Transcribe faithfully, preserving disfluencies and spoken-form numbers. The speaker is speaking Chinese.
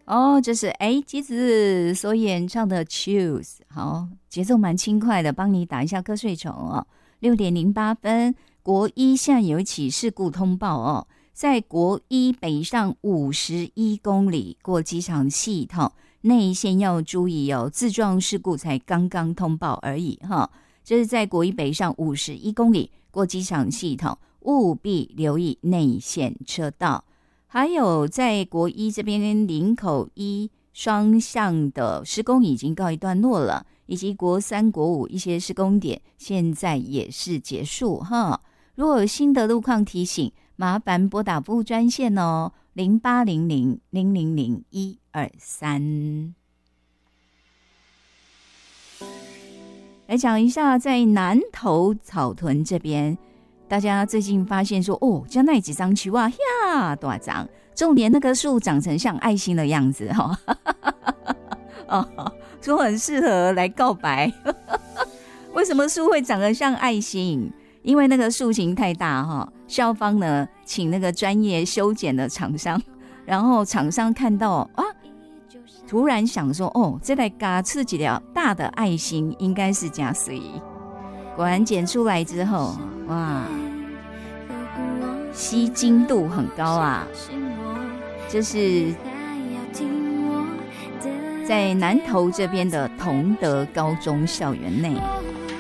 哦，这是哎机子所演唱的 Choose， 好，节奏蛮轻快的，帮你打一下瞌睡虫哦。六点零八分，国一现在有一起事故通报哦，在国一北上五十一公里过机场系统内线要注意哦，自撞事故才刚刚通报而已哈。这是在国一北上五十一公里过机场系统，务必留意内线车道。还有在国一这边林口一双向的施工已经告一段落了，以及国三国五一些施工点现在也是结束哈。如果有新的路况提醒，麻烦拨打服务专线哦，零八零零零零零一二三。来讲一下在南投草屯这边，大家最近发现说，哦，江奈几张球啊，呀，多张！重点那棵树长成像爱心的样子哈，哦，说很适合来告白。为什么树会长得像爱心？因为那个树形太大哈，校方呢请那个专业修剪的厂商，然后厂商看到啊，突然想说，哦，这来嘎刺几条大的爱心，应该是加水。果然剪出来之后，哇，吸睛度很高啊！这是在南投这边的同德高中校园内。